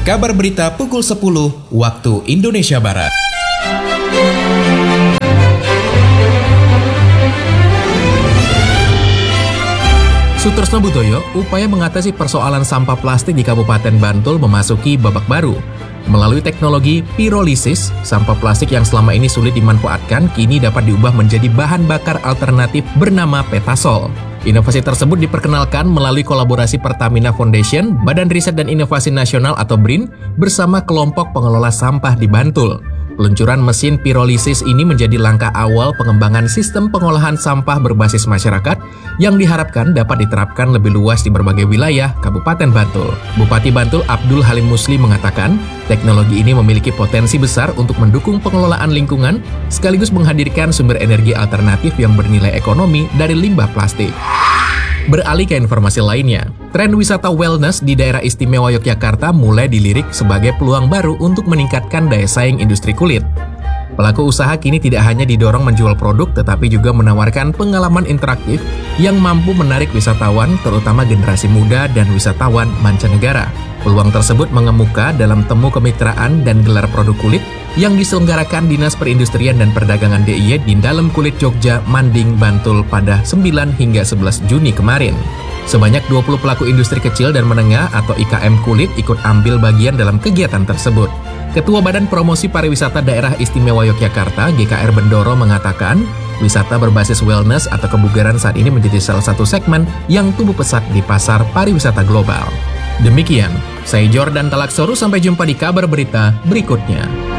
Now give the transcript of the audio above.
kabar berita pukul 10 waktu Indonesia Barat. Sutresno Budoyo, upaya mengatasi persoalan sampah plastik di Kabupaten Bantul memasuki babak baru. Melalui teknologi pirolisis, sampah plastik yang selama ini sulit dimanfaatkan kini dapat diubah menjadi bahan bakar alternatif bernama Petasol. Inovasi tersebut diperkenalkan melalui kolaborasi Pertamina Foundation, Badan Riset dan Inovasi Nasional atau BRIN, bersama kelompok pengelola sampah di Bantul. Peluncuran mesin pirolisis ini menjadi langkah awal pengembangan sistem pengolahan sampah berbasis masyarakat yang diharapkan dapat diterapkan lebih luas di berbagai wilayah Kabupaten Bantul. Bupati Bantul Abdul Halim Musli mengatakan, teknologi ini memiliki potensi besar untuk mendukung pengelolaan lingkungan sekaligus menghadirkan sumber energi alternatif yang bernilai ekonomi dari limbah plastik. Beralih ke informasi lainnya, tren wisata wellness di daerah istimewa Yogyakarta mulai dilirik sebagai peluang baru untuk meningkatkan daya saing industri kulit. Pelaku usaha kini tidak hanya didorong menjual produk tetapi juga menawarkan pengalaman interaktif yang mampu menarik wisatawan, terutama generasi muda dan wisatawan mancanegara. Peluang tersebut mengemuka dalam temu kemitraan dan gelar produk kulit yang diselenggarakan Dinas Perindustrian dan Perdagangan DIY di Dalam Kulit Jogja, Manding, Bantul pada 9 hingga 11 Juni kemarin. Sebanyak 20 pelaku industri kecil dan menengah atau IKM kulit ikut ambil bagian dalam kegiatan tersebut. Ketua Badan Promosi Pariwisata Daerah Istimewa Yogyakarta, GKR Bendoro, mengatakan, wisata berbasis wellness atau kebugaran saat ini menjadi salah satu segmen yang tumbuh pesat di pasar pariwisata global. Demikian, saya Jordan Talaksoru, sampai jumpa di kabar berita berikutnya.